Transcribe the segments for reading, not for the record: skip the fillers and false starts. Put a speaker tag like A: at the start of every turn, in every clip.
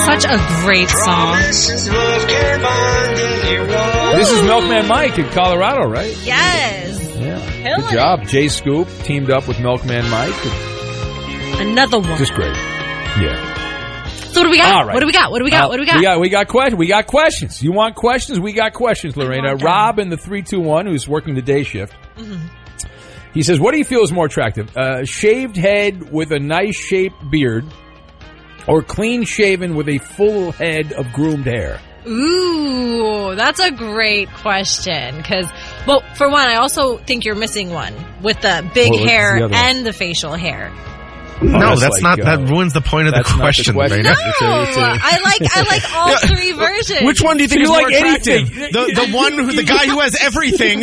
A: Such a great song.
B: This is Milkman Mike in Colorado, right?
A: Yes.
B: Yeah. Good job. Jay Scoop teamed up with Milkman Mike.
A: Another one.
B: Just great. Yeah.
A: So what do we got?
B: All right.
A: What do we got?
B: We got questions. You want questions? We got questions, Lorena. Rob in the 321, who's working the day shift. Mm-hmm. He says, what do you feel is more attractive? Shaved head with a nice shaped beard, or clean shaven with a full head of groomed hair?
A: Ooh, that's a great question. Because, well, for one, I also think you're missing one with the big hair and the facial hair.
C: No, that's not. That ruins the point of the question.
A: No, I like all three versions.
C: Which one do you think is more attractive? The guy who has everything.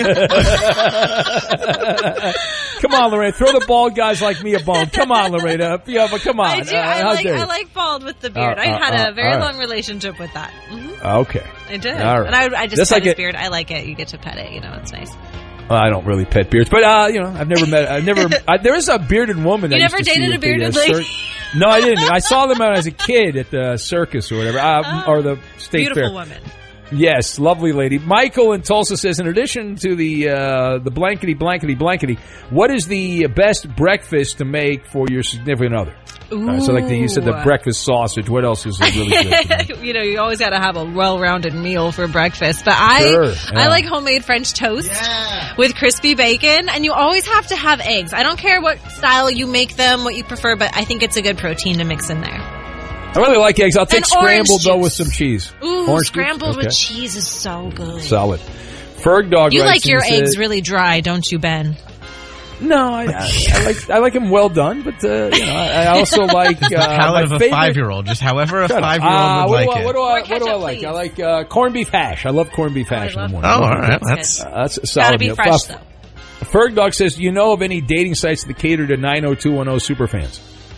B: Come on, Lorena. Throw the bald guys like me a bone. Come on, Lorena. Yeah, but come on.
A: I do. I like bald with the beard. I had a very long relationship with that. Mm-hmm.
B: Okay.
A: I did.
B: All right.
A: And I just pet his beard. I like it. You get to pet it. It's nice.
B: I don't really pet beards, but I've never met. There is a bearded woman.
A: You never dated a bearded lady?
B: No, I didn't. I saw them when I was a kid at the circus or whatever, or the state fair.
A: Beautiful woman.
B: Yes, lovely lady. Michael in Tulsa says, in addition to the blankety, what is the best breakfast to make for your significant other? So like you said, the breakfast sausage. What else is really good?
A: You always got to have a well-rounded meal for breakfast. But I like homemade French toast with crispy bacon, and you always have to have eggs. I don't care what style you make them, what you prefer, but I think it's a good protein to mix in there.
B: I really like eggs. I'll take scrambled, though, with some cheese.
A: Ooh, orange scrambled with cheese is so good.
B: Solid. Ferg Dog
A: You like your eggs really dry, don't you, Ben?
B: No, I like them well done, but I also like
C: the palate of a 5-year-old. Just however a 5-year-old would like it.
B: What do I like? I like corned beef hash. I love corned beef hash in the morning.
C: Oh, all right, that's
B: solid.
A: Gotta be fresh though.
B: Ferg Dog says, do you know of any dating sites that cater to 90210 superfans?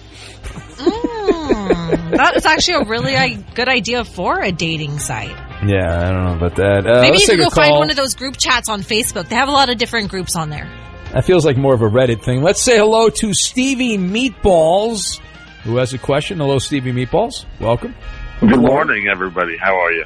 A: That is actually a really good idea for a dating site.
B: Yeah, I don't know about that.
A: Maybe you could go find one of those group chats on Facebook. They have a lot of different groups on there.
B: That feels like more of a Reddit thing. Let's say hello to Stevie Meatballs, who has a question. Hello, Stevie Meatballs. Welcome.
D: Good morning, everybody. How are you?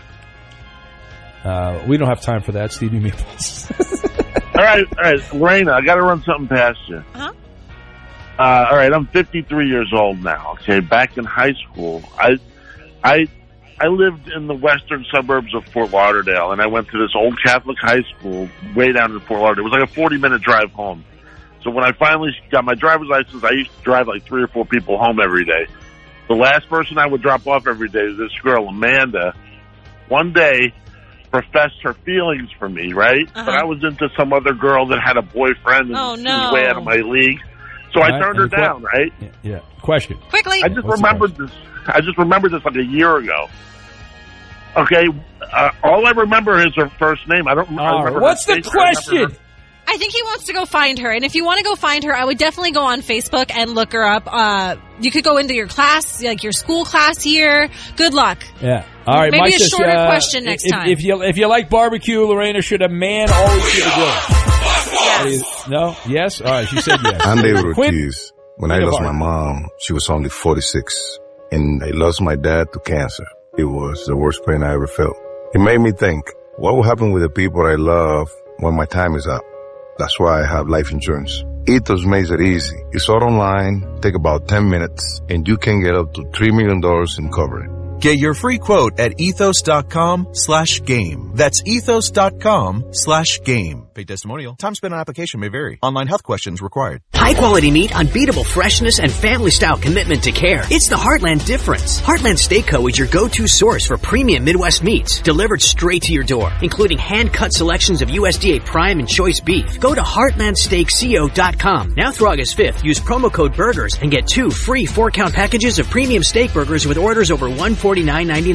B: We don't have time for that, Stevie Meatballs. All
D: right. Lorena, I got to run something past you.
A: Uh-huh.
D: All right, I'm 53 years old now. Okay, back in high school, I lived in the western suburbs of Fort Lauderdale, and I went to this old Catholic high school way down in Fort Lauderdale. It was like a 40-minute drive home. So when I finally got my driver's license, I used to drive like 3 or 4 people home every day. The last person I would drop off every day was this girl, Amanda. One day, professed her feelings for me, right? Uh-huh. But I was into some other girl that had a boyfriend, and she was way out of my league. So I turned her down, right?
B: Yeah. Question.
A: Quickly.
D: I just remembered this like a year ago. Okay. All I remember is her first name. I don't remember.
B: What's the question?
A: I think he wants to go find her. And if you want to go find her, I would definitely go on Facebook and look her up. You could go into your class, like your school class here. Good luck.
B: Yeah. All right.
A: Maybe
B: Mike
A: a
B: says,
A: shorter question next time.
B: If you like barbecue, Lorena, should a man always get a grill?
A: Yes.
B: No? Yes? All right. She said yes.
E: Andy Ortiz. When I lost my mom, she was only 46. And I lost my dad to cancer. It was the worst pain I ever felt. It made me think, what will happen with the people I love when my time is up? That's why I have life insurance. Ethos makes it easy. It's all online, take about 10 minutes, and you can get up to $3 million in coverage.
F: Get your free quote at ethos.com/game. That's ethos.com/game. Paid testimonial. Time spent on application may vary. Online health questions required.
G: High quality meat, unbeatable freshness, and family style commitment to care. It's the Heartland difference. Heartland Steak Co. is your go-to source for premium Midwest meats, delivered straight to your door, including hand-cut selections of USDA prime and choice beef. Go to heartlandsteakco.com. Now through August 5th, use promo code BURGERS and get 2 free 4-count packages of premium steak burgers with orders over $149.99.